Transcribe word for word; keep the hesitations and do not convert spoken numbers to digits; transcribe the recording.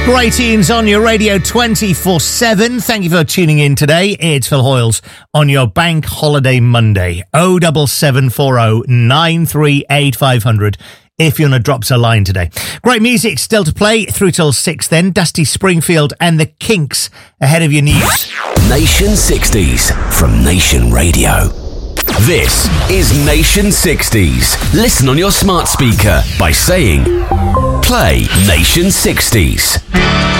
Great tunes on your radio twenty-four seven. Thank you for tuning in today. It's Phil Hoyles on your Bank Holiday Monday. oh seven seven four oh nine three eight five hundred if you want to drop us a line today. Great music still to play through till six then. Dusty Springfield and the Kinks ahead of your news. Nation sixties from Nation Radio. This is Nation sixties. Listen on your smart speaker by saying, play Nation sixties.